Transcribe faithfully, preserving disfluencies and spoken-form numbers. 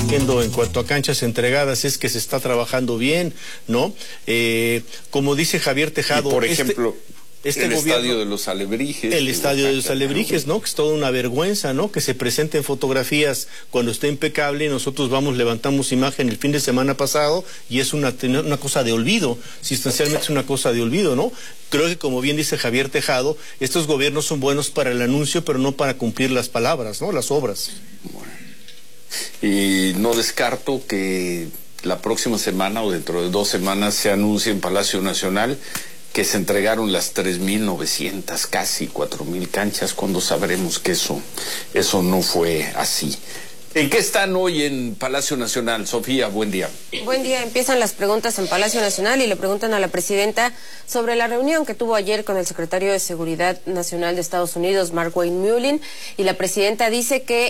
diciendo en cuanto a canchas entregadas es que se está trabajando bien, ¿no? Eh, como dice Javier Tejado... Y por ejemplo... Este, Este el gobierno, estadio de los Alebrijes. El estadio de los Alebrijes, ¿no? Que es toda una vergüenza, ¿no? Que se presenten fotografías cuando está impecable. Nosotros vamos, levantamos imagen el fin de semana pasado y es una, una cosa de olvido. Sustancialmente es una cosa de olvido, ¿no? Creo que, como bien dice Javier Tejado, estos gobiernos son buenos para el anuncio, pero no para cumplir las palabras, ¿no? Las obras. Bueno. Y no descarto que la próxima semana o dentro de dos semanas se anuncie en Palacio Nacional que se entregaron las tres mil novecientas, casi cuatro mil canchas, cuando sabremos que eso, eso no fue así. ¿En qué están hoy en Palacio Nacional? Sofía, buen día. Buen día. Empiezan las preguntas en Palacio Nacional y le preguntan a la presidenta sobre la reunión que tuvo ayer con el secretario de Seguridad Nacional de Estados Unidos, Mark Wayne Mullin, y la presidenta dice que